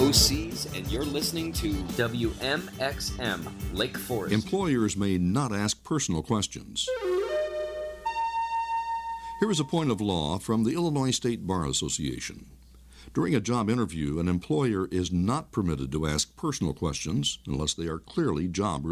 OCs, and you're listening to WMXM Lake Forest. Employers may not ask personal questions. Here is a point of law from the Illinois State Bar Association. During a job interview, an employer is not permitted to ask personal questions unless they are clearly job-related.